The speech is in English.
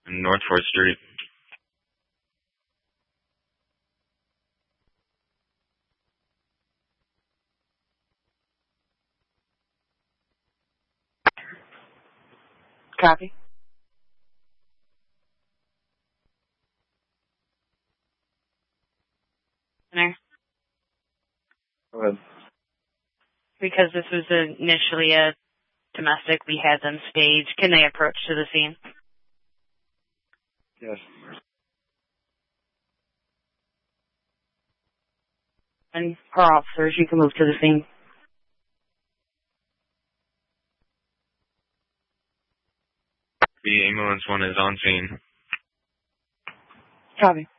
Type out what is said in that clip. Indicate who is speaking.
Speaker 1: North 4th Street.
Speaker 2: Copy. Center.
Speaker 3: Go ahead.
Speaker 2: Because this was initially a domestic, we had them staged. Can they approach to the scene?
Speaker 3: Yes.
Speaker 2: And our officers, you can move to the scene.
Speaker 1: The ambulance 1 is on scene.
Speaker 2: Copy.